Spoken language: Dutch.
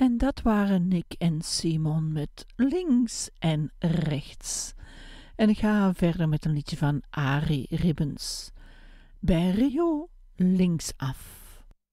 En dat waren Nick en Simon met Links en Rechts. En ik ga verder met een liedje van Arie Ribbens. Bij Rio linksaf.